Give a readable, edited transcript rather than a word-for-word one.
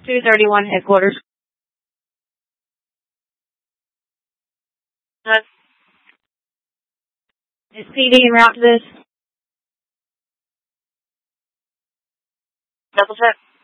231 headquarters. Is PD en route to this? Double check.